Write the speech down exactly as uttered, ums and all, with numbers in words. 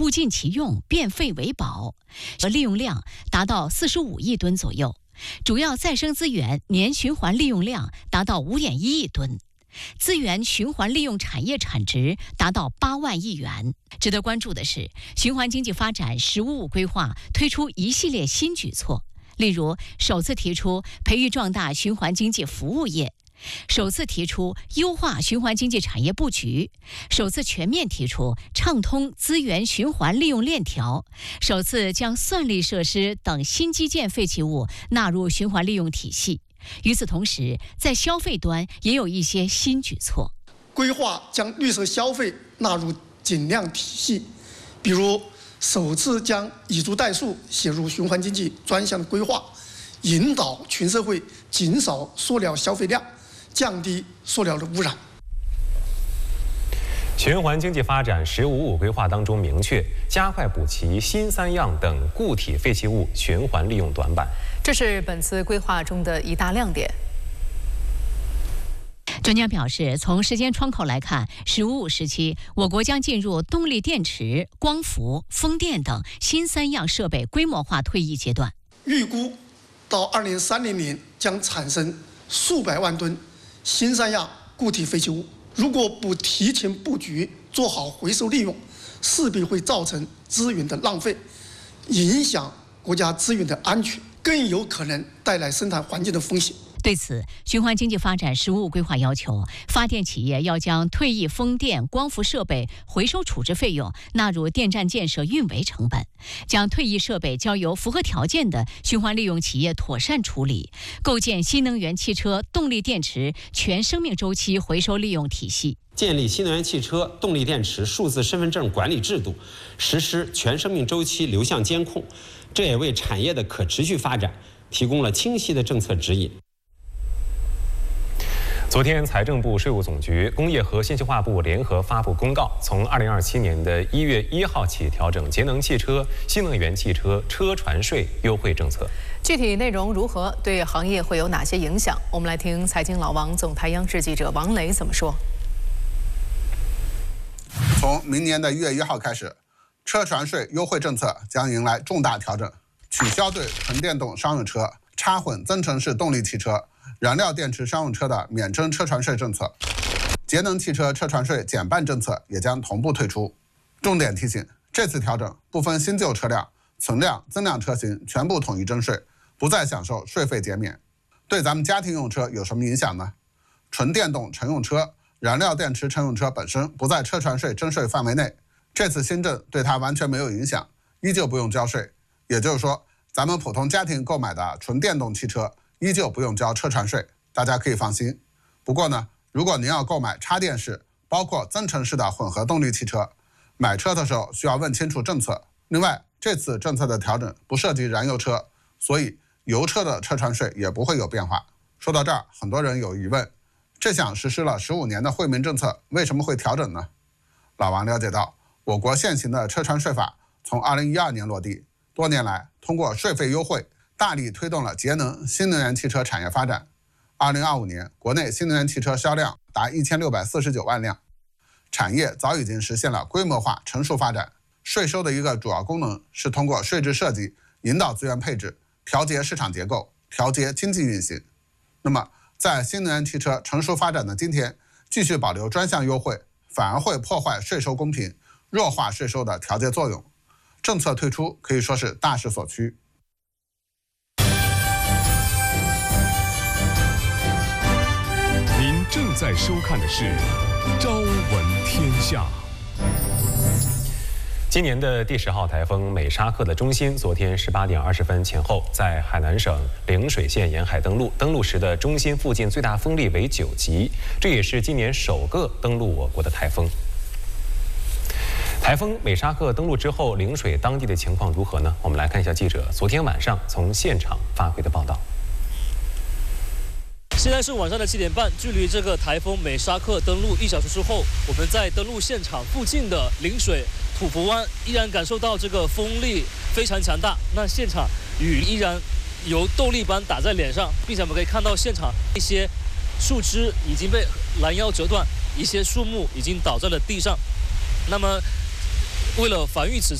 物尽其用，变废为宝，和利用量达到四十五亿吨左右，主要再生资源年循环利用量达到五点一亿吨。资源循环利用产业产值达到八万亿元。值得关注的是，循环经济发展“十五五”规划推出一系列新举措，例如首次提出培育壮大循环经济服务业，首次提出优化循环经济产业布局，首次全面提出畅通资源循环利用链条，首次将算力设施等新基建废弃物纳入循环利用体系。与此同时，在消费端也有一些新举措， 规划将绿色消费纳入减量体系，比如首次将以竹代数写入循环经济专项规划，引导全社会减少塑料消费量，降低塑料的污染。 循环经济发展“十五五”规划当中明确，加快补齐新三样等固体废弃物循环利用短板， 这是本次规划中的一大亮点。 专家表示，从时间窗口来看，“十五五”时期，我国将进入动力电池、光伏、风电等新三样设备规模化退役阶段。 预估到二零三零年将产生数百万吨新三样固体废弃物。如果不提前布局，做好回收利用，势必会造成资源的浪费，影响国家资源的安全，更有可能带来生态环境的风险。 对此，循环经济发展“十五五”规划要求，发电企业要将退役风电、光伏设备回收处置费用纳入电站建设运维成本，将退役设备交由符合条件的循环利用企业妥善处理，构建新能源汽车动力电池全生命周期回收利用体系， 建立新能源汽车动力电池数字身份证管理制度，实施全生命周期流向监控，这也为产业的可持续发展提供了清晰的政策指引。 昨天，财政部、税务总局、工业和信息化部联合发布公告，从二零二七年的一月一号起调整节能汽车、新能源汽车车船税优惠政策。 具体内容如何，对行业会有哪些影响？我们来听财经老王总台央视记者王磊怎么说。 从明年的一月一号开始，车船税优惠政策将迎来重大调整，取消对纯电动商用车、插混增程式动力汽车、燃料电池商用车的免征车船税政策，节能汽车车船税减半政策也将同步退出。重点提醒，这次调整不分新旧车辆、存量、增量车型全部统一征税，不再享受税费减免。对咱们家庭用车有什么影响呢？纯电动乘用车、燃料电池乘用车本身不在车船税征税范围内，这次新政对它完全没有影响，依旧不用交税。也就是说，咱们普通家庭购买的纯电动汽车依旧不用交车船税，大家可以放心。不过呢，如果您要购买插电式，包括增程式的混合动力汽车，买车的时候需要问清楚政策。另外，这次政策的调整不涉及燃油车，所以油车的车船税也不会有变化。说到这儿，很多人有疑问，这项实施了十五年的惠民政策为什么会调整呢？老王了解到，我国现行的车船税法从二零一二年落地，多年来通过税费优惠大力推动了节能新能源汽车产业发展。二零二五年，国内新能源汽车销量达一千六百四十九万辆，产业早已经实现了规模化成熟发展。税收的一个主要功能是通过税制设计引导资源配置，调节市场结构，调节经济运行。那么，在新能源汽车成熟发展的今天，继续保留专项优惠，反而会破坏税收公平，弱化税收的调节作用。政策退出可以说是大势所趋。 您正在收看的是《朝闻天下》。 今年的第十号台风美沙克的中心，昨天十八点二十分前后在海南省陵水县沿海登陆。登陆时的中心附近最大风力为九级，这也是今年首个登陆我国的台风。台风美沙克登陆之后，陵水当地的情况如何呢？我们来看一下记者昨天晚上从现场发回的报道。 现在是晚上的七点半，距离这个台风美沙克登陆一小时之后，我们在登陆现场附近的陵水土福湾依然感受到这个风力非常强大。那现场雨依然由豆粒般打在脸上，并且我们可以看到现场一些树枝已经被拦腰折断，一些树木已经倒在了地上。那么，为了防御此